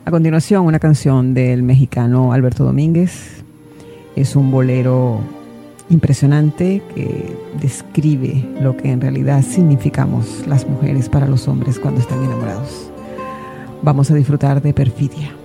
A continuación, una canción del mexicano Alberto Domínguez. Es un bolero impresionante que describe lo que en realidad significamos las mujeres para los hombres cuando están enamorados. Vamos a disfrutar de Perfidia.